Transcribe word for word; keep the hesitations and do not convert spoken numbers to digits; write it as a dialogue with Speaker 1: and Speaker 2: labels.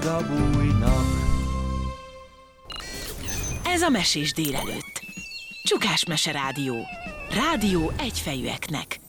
Speaker 1: oda bújnak.
Speaker 2: Ez a Mesés délelőtt. Csukás Mese Rádió. Rádió egyfejűeknek.